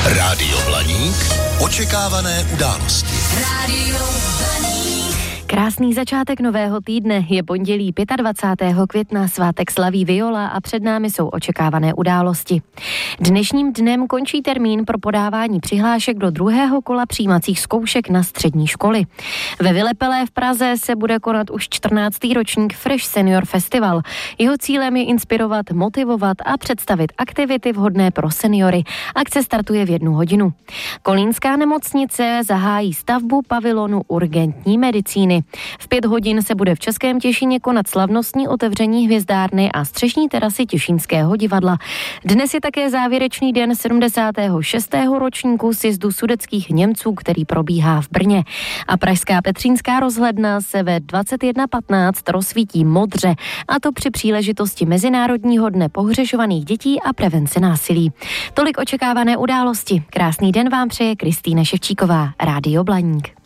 Rádio Blaník. Očekávané události. Rádio Blaník. Krásný začátek nového týdne, je pondělí 25. května, svátek slaví Viola a před námi jsou očekávané události. Dnešním dnem končí termín pro podávání přihlášek do druhého kola přijímacích zkoušek na střední školy. Ve Vylepelé v Praze se bude konat už 14. ročník Fresh Senior Festival. Jeho cílem je inspirovat, motivovat a představit aktivity vhodné pro seniory. Akce startuje v 1 hodinu. Kolínská nemocnice zahájí stavbu pavilonu urgentní medicíny. V 5 hodin se bude v Českém Těšíně konat slavnostní otevření hvězdárny a střešní terasy Těšínského divadla. Dnes je také závěrečný den 76. ročníku sjezdu sudetských Němců, který probíhá v Brně. A pražská Petřínská rozhledna se ve 21:15 rozsvítí modře, a to při příležitosti Mezinárodního dne pohřešovaných dětí a prevence násilí. Tolik očekávané události. Krásný den vám přeje Kristýna Ševčíková, Rádio Blaník.